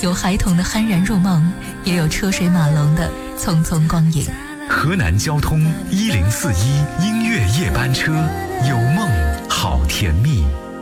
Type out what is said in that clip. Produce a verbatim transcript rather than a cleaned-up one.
有孩童的酣然入梦，也有车水马龙的匆匆光影。 河南交通一零四一音乐夜班车，有梦好甜蜜。